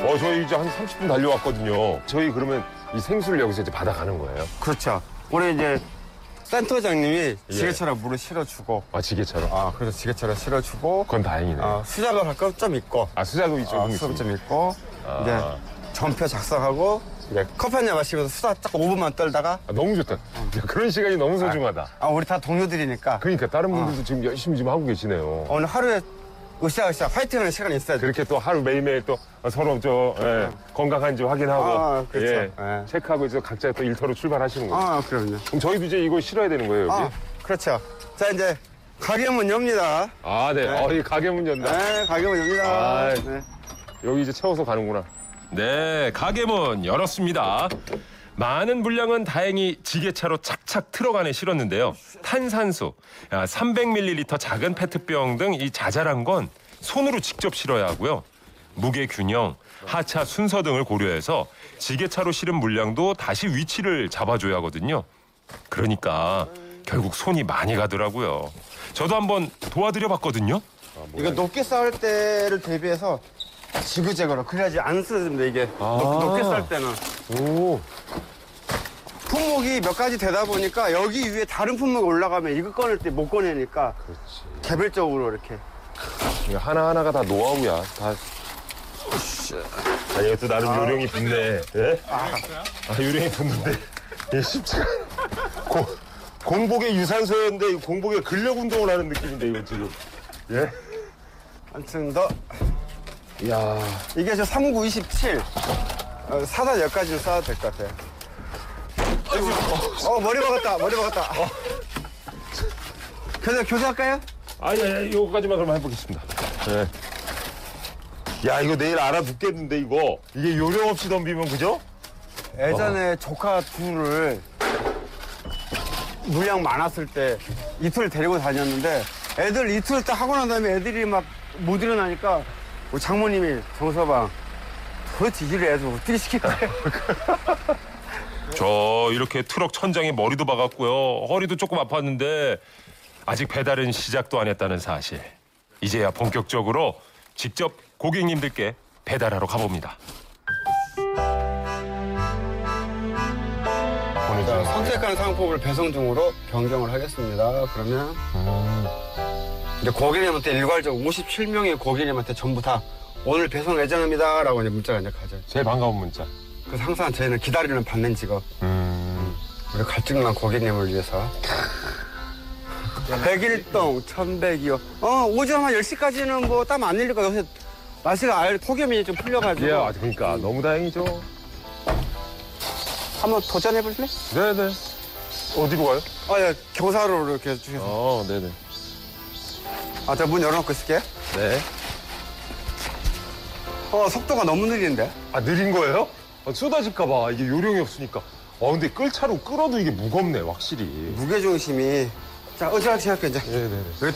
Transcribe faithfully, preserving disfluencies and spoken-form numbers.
어, 저희 이제 한 삼십 분 달려왔거든요. 저희 그러면 이 생수를 여기서 이제 받아가는 거예요? 그렇죠. 우리 이제 센터장님이 예. 지게차로 물을 실어주고, 아, 지게차로? 아, 그래서 지게차로 실어주고, 그건 다행이네. 어, 수작업 할 거 좀 있고, 아, 수작업이 조금 어, 있습니다. 수업 좀 있고, 아. 이제 전표 작성하고, 이제 커피 한잔 마시면서 수다 딱 오 분만 떨다가, 아, 너무 좋다. 야, 그런 시간이 너무 소중하다. 아, 우리 다 동료들이니까, 그러니까 다른 분들도 지금 열심히 지금 하고 계시네요. 오늘 하루에 으쌰으쌰 화이팅하는 시간이 있어야 돼. 그렇게 또 하루 매일매일 또 서로 저 예, 건강한지 확인하고 아, 그렇죠. 예, 예. 체크하고 이제 각자 또 일터로 출발하시는 거예요. 아, 그럼요. 그럼 저희도 이제 이거 실어야 되는 거예요, 여기? 아, 그렇죠. 자, 이제 가게 문 엽니다. 아, 네. 어, 이 가게 문 연다. 네, 가게 문 엽니다. 아, 네. 여기 이제 채워서 가는구나. 네, 가게문 열었습니다. 많은 물량은 다행히 지게차로 착착 트럭 안에 실었는데요. 탄산수, 삼백 밀리리터 작은 페트병 등 이 자잘한 건 손으로 직접 실어야 하고요. 무게 균형, 하차 순서 등을 고려해서 지게차로 실은 물량도 다시 위치를 잡아줘야 하거든요. 그러니까 결국 손이 많이 가더라고요. 저도 한번 도와드려 봤거든요. 이거 높게 쌓을 때를 대비해서 지그재그로 그래야지 안 쓰러집니다, 이게. 아. 높, 높게 쌓을 때는. 오, 품목이 몇 가지 되다 보니까 여기 위에 다른 품목이 올라가면 이거 꺼낼 때 못 꺼내니까 그렇지. 개별적으로 이렇게. 이거 하나하나가 다 노하우야. 다. 아, 이것도 나름 요령이 붙네. 예? 아, 요령이 붙는데. 예, 쉽지가. 고, 공복에 유산소였는데 공복에 근력 운동을 하는 느낌인데, 이거 지금. 예? 한층 더. 이야. 이게 저 삼구 이십칠. 어, 사단 여기까지는 쌓아도 될 것 같아요. 어, 머리 박았다, 머리 박았다. 어. 교대, 교대할까요? 아니, 아니, 이거까지만 그럼 해보겠습니다. 예. 야, 이거 내일 알아듣겠는데, 이거. 이게 요령 없이 덤비면, 그죠? 예전에 조카 둘을 물량 많았을 때 이틀 데리고 다녔는데 애들 이틀 딱 하고 난 다음에 애들이 막 못 일어나니까 우리 장모님이 정서방 도대체 일을 애들 어떻게 시킬 거예요? 저 이렇게 트럭 천장에 머리도 박았고요. 허리도 조금 아팠는데 아직 배달은 시작도 안 했다는 사실. 이제야 본격적으로 직접 고객님들께 배달하러 가봅니다. 자, 선택한 상품을 배송 중으로 변경을 하겠습니다. 그러면 이제 고객님한테 일괄적으로 오십칠 명의 고객님한테 전부 다 오늘 배송 예정입니다 라고 이제 문자가 이제 가죠. 제일 반가운 문자. 그래서 항상 저희는 기다리는 받는 직업. 음. 우리 갈증난 고객님을 위해서. 백일동, 천백이요. 어, 오전 한 열 시까지는 뭐 땀 안 흘릴 거예요. 요새 날씨가 알, 폭염이 좀 풀려가지고. 예, 아, 그러니까. 너무 다행이죠. 한번 도전해볼래? 네네. 어디로 가요? 아, 예, 경사로 이렇게 해주세요. 어, 네네. 아, 저 문 열어놓고 있을게요. 네. 어, 속도가 너무 느린데? 아, 느린 거예요? 아, 쏟아질까봐. 이게 요령이 없으니까. 아, 근데 끌차로 끌어도 이게 무겁네, 확실히. 무게중심이. 자, 어지럽게 할게요, 이제. 네네네. 여기